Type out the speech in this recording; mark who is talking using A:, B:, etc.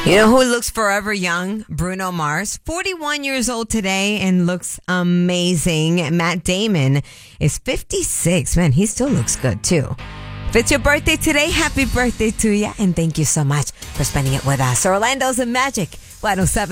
A: You know who looks forever young? Bruno Mars. 41 years old today and looks amazing. Matt Damon is 56. Man, he still looks good too. If it's your birthday today, happy birthday to you. And thank you so much for spending it with us. Orlando's in Magic 107.